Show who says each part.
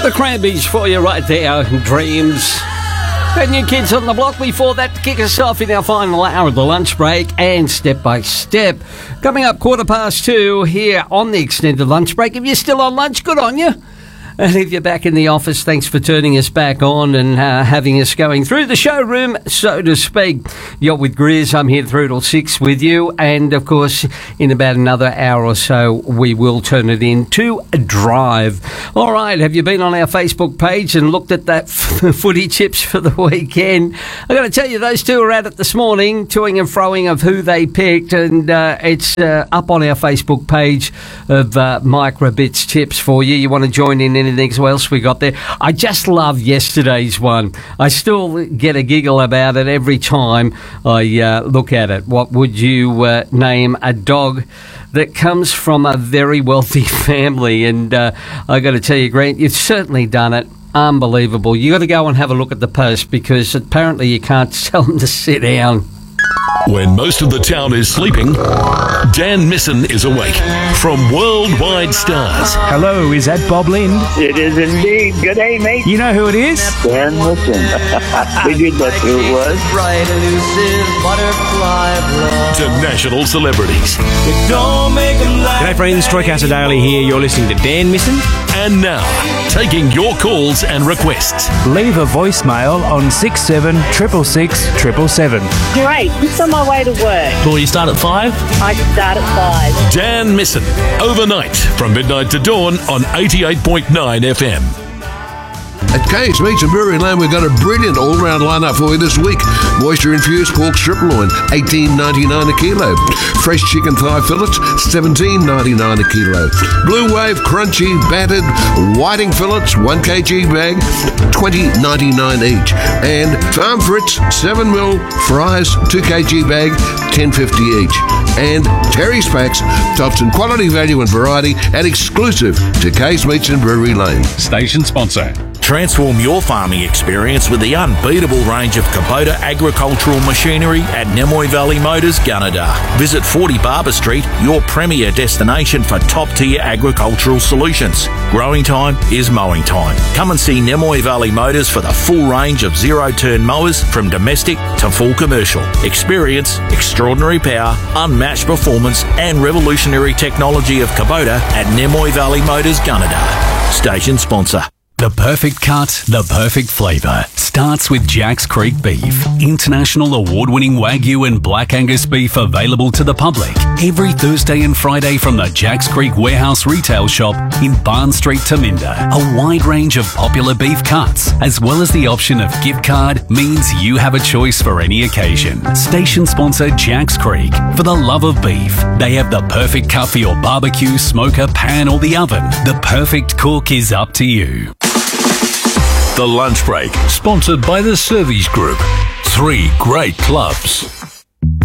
Speaker 1: The Cranberries for you right there, Dreams. And New Kids on the Block before that to kick us off in our final hour of the lunch break and Step by Step. Coming up 2:15 here on the extended lunch break. If you're still on lunch, good on you. And if you're back in the office, thanks for turning us back on and having us going through the showroom, so to speak. You're with Grizz. I'm here through till 6 with you. And, of course, in about another hour or so, we will turn it into a drive. All right, have you been on our Facebook page and looked at that footy chips for the weekend? I've got to tell you, those two are at it this morning, toing and froing of who they picked. And it's up on our Facebook page of Microbits Chips for you. You want to join in anything else we got there? I just love yesterday's one. I still get a giggle about it every time I look at it. What would you name a dog that comes from a very wealthy family? And I got to tell you, Grant, you've certainly done it. Unbelievable. You got to go and have a look at the post because apparently you can't tell them to sit down.
Speaker 2: When most of the town is sleeping, Dan Misson is awake from Worldwide Stars.
Speaker 3: Hello, is that Bob Lind?
Speaker 4: It is indeed. Good day, mate.
Speaker 3: You know who it is?
Speaker 4: Dan Misson. We did that who it was.
Speaker 5: Bright elusive butterfly blood.
Speaker 2: To national celebrities.
Speaker 3: G'day friends, Troy Casadale here. You're listening to Dan Misson.
Speaker 2: And now, taking your calls and requests.
Speaker 3: Leave a voicemail on 67 666 777.
Speaker 6: Great, just on my way to work.
Speaker 7: Well, you start at 5?
Speaker 6: I start at 5.
Speaker 2: Dan Misson, overnight from midnight to dawn on 88.9 FM.
Speaker 8: At K's Meats and Brewery Lane, we've got a brilliant all-round lineup for you this week. Moisture-infused pork strip loin, $18.99 a kilo. Fresh chicken thigh fillets, $17.99 a kilo. Blue Wave crunchy battered whiting fillets, 1 kg bag, $20.99 each. And Farm Fritz 7mm fries, 2 kg bag, $10.50 each. And Terry's Packs, tops in quality, value and variety, and exclusive to K's Meats and Brewery Lane.
Speaker 9: Station sponsor.
Speaker 10: Transform your farming experience with the unbeatable range of Kubota agricultural machinery at Nemoy Valley Motors, Gunnedah. Visit 40 Barber Street, your premier destination for top-tier agricultural solutions. Growing time is mowing time. Come and see Nemoy Valley Motors for the full range of zero-turn mowers from domestic to full commercial. Experience, extraordinary power, unmatched performance and revolutionary technology of Kubota at Nemoy Valley Motors, Gunnedah. Station sponsor.
Speaker 9: The perfect cut, the perfect flavour starts with Jack's Creek Beef. International award-winning Wagyu and Black Angus beef available to the public every Thursday and Friday from the Jack's Creek Warehouse retail shop in Barnes Street, Taminda. A wide range of popular beef cuts, as well as the option of gift card, means you have a choice for any occasion. Station sponsor Jack's Creek. For the love of beef, they have the perfect cut for your barbecue, smoker, pan or the oven. The perfect cook is up to you.
Speaker 2: The Lunch Break, sponsored by the Service Group. 3 great clubs.